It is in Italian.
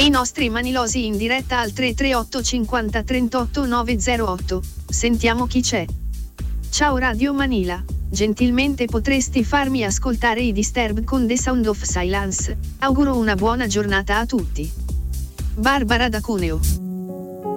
I nostri manilosi in diretta al 338 50 38 908. Sentiamo chi c'è. Ciao Radio Manila, gentilmente potresti farmi ascoltare i Disturbed con The Sound of Silence. Auguro una buona giornata a tutti. Barbara da Cuneo.